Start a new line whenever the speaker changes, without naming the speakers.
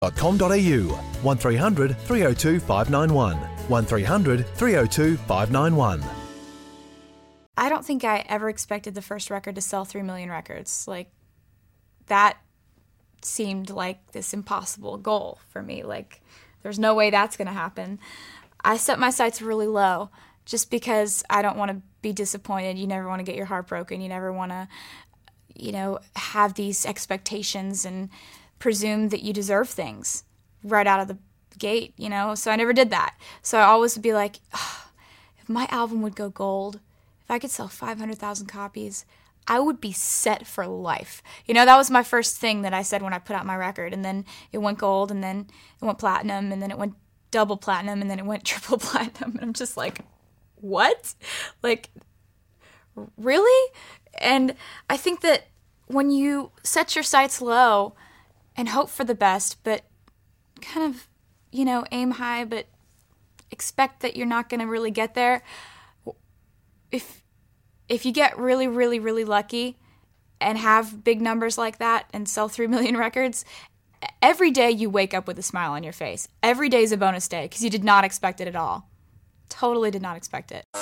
1300 302 591. 1300 302 591.
I don't think I ever expected the first record to sell 3 million records. Like, that seemed like this impossible goal for me. Like, there's no way that's going to happen. I set my sights really low just because I don't want to be disappointed. You never want to get your heart broken. You never want to, have these expectations and presume that you deserve things right out of the gate, So I never did that. So I always would be like, if my album would go gold, if I could sell 500,000 copies, I would be set for life. That was my first thing that I said when I put out my record. And then it went gold, and then it went platinum, and then it went double platinum, and then it went triple platinum. And I'm just like, what? Like, really? And I think that when you set your sights low and hope for the best, but kind of, aim high, but expect that you're not going to really get there, if you get really, really, really lucky and have big numbers like that and sell 3 million records, every day you wake up with a smile on your face. Every day is a bonus day because you did not expect it at all. Totally did not expect it.